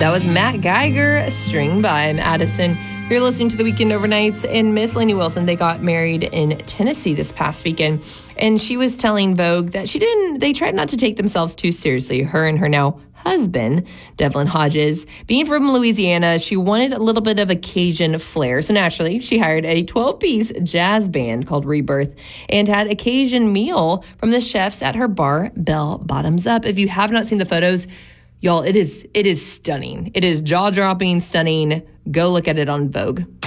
That was Matt Geiger, String by Madison. You're listening to The Weekend Overnights, and Miss Lainey Wilson, they got married in Tennessee this past weekend, and she was telling Vogue that they tried not to take themselves too seriously. Her and her now husband, Devlin Hodges. Being from Louisiana, she wanted a little bit of occasion flair. So naturally, she hired a 12-piece jazz band called Rebirth and had occasion meal from the chefs at her bar, Bell Bottoms Up. If you have not seen the photos, y'all, it is stunning. It is jaw-dropping, stunning. Go look at it on Vogue.